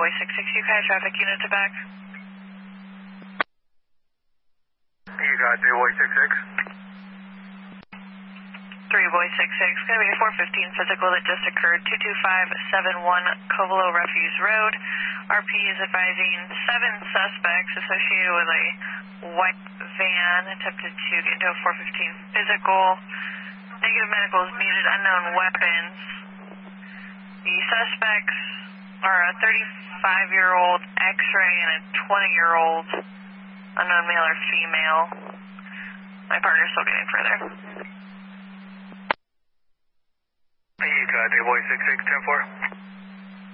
Boy 66, UK traffic unit to back. You got 3 Boy 66. 3 Boy 66, going to be a 415 physical that just occurred, 22571 Covelo Refuse Road. RP is advising 7 suspects associated with a white van attempted to get into a 415 physical. Negative medical is muted, unknown weapons. The suspects are a 35-year-old X-ray and a 20-year-old unknown male or female. My partner's still getting further. You got 3 Boy 66, 10-4.